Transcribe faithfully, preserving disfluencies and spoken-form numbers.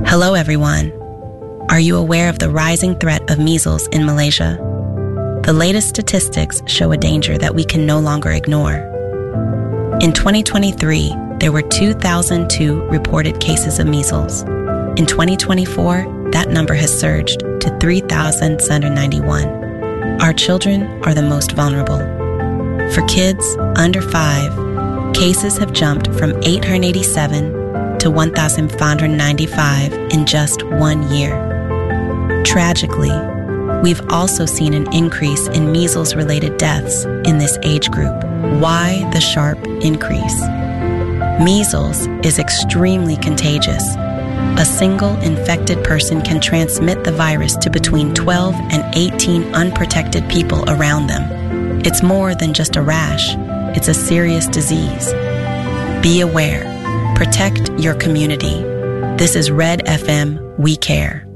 Hello, everyone. Are you aware of the rising threat of measles in Malaysia? The latest statistics show a danger that we can no longer ignore. In twenty twenty-three, there were two thousand two reported cases of measles. In twenty twenty-four, that number has surged to three thousand seven hundred ninety-one. Our children are the most vulnerable. For kids under five, cases have jumped from eight hundred eighty-seven to one thousand five hundred ninety-five in just one year. Tragically, we've also seen an increase in measles-related deaths in this age group. Why the sharp increase? Measles is extremely contagious. A single infected person can transmit the virus to between twelve and eighteen unprotected people around them. It's more than just a rash. It's a serious disease. Be aware. Protect your community. This is Red F M. We Care.